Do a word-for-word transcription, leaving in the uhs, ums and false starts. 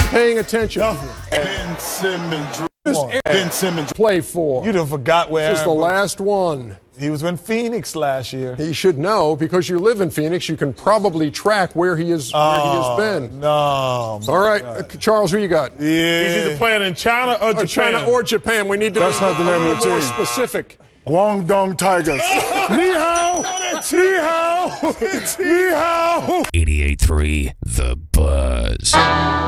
paying attention. Ben Simmons. Ben Simmons play for. You done forgot where This is the Aaron Brooks- last one. He was in Phoenix last year. He should know because you live in Phoenix. You can probably track where he is. Where he has been. No. All right, uh, Charles, who you got? Yeah. Is he playing in China or Or Japan? China or Japan? We need to That's be not the name of the more team. specific. Guangdong Tigers. Ni hao. Ni hao. Ni hao. eighty-eight point three The Buzz.